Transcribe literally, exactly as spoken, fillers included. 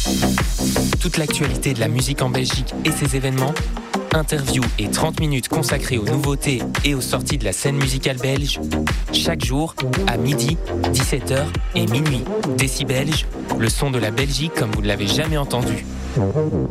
Toute l'actualité de la musique en Belgique et ses événements, interviews et trente minutes consacrées aux nouveautés et aux sorties de la scène musicale belge, chaque jour à midi, dix-sept heures et minuit. Décibelge, le son de la Belgique comme vous ne l'avez jamais entendu.